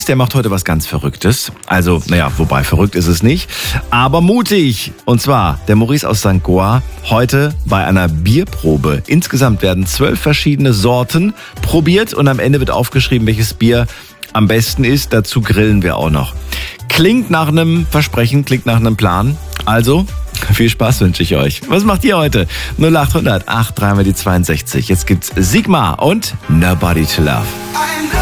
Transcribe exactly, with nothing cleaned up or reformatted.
Der macht heute was ganz Verrücktes. Also, naja, wobei verrückt ist es nicht, aber mutig. Und zwar der Maurice aus Sankt Goar heute bei einer Bierprobe. Insgesamt werden zwölf verschiedene Sorten probiert und am Ende wird aufgeschrieben, welches Bier am besten ist. Dazu grillen wir auch noch. Klingt nach einem Versprechen, klingt nach einem Plan. Also, viel Spaß wünsche ich euch. Was macht ihr heute? null acht hundert acht drei die zweiundsechzig. Jetzt gibt's Sigmar und Nobody to Love.